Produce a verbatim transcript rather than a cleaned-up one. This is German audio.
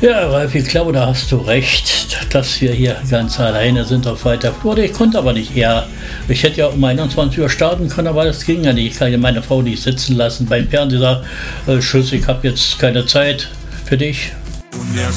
Ja, Ralf, ich glaube, da hast du recht, dass wir hier ganz alleine sind auf weiter Flur. Ich konnte aber nicht eher. Ich hätte ja um einundzwanzig Uhr starten können, aber das ging ja nicht. Ich kann ja meine Frau nicht sitzen lassen beim Fernseher. Äh, Tschüss, ich habe jetzt keine Zeit für dich.